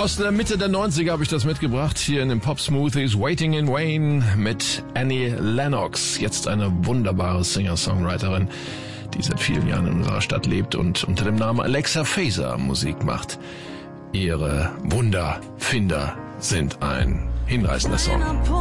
Aus der Mitte der 90er habe ich das mitgebracht, hier in den Pop Smoothies. Waiting in Wayne mit Annie Lennox. Jetzt eine wunderbare Singer-Songwriterin, die seit vielen Jahren in unserer Stadt lebt und unter dem Namen Alexa Fazer Musik macht. Ihre Wunderfinder sind ein hinreißender Song.